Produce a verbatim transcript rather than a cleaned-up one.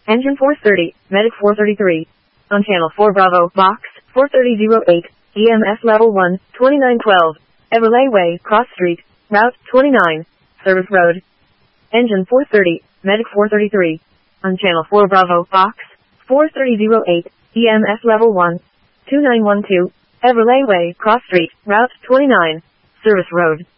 Engine four thirty, Medic four thirty-three. On Channel four Bravo, Box four thirty oh eight, E M S Level one, twenty-nine twelve, Everley Way, Cross Street, Route twenty-nine, Service Road. Engine four thirty, Medic four thirty-three. On Channel four Bravo, Box four thirty oh eight, E M S Level one, two nine one two, Everley Way, Cross Street, Route twenty-nine, Service Road.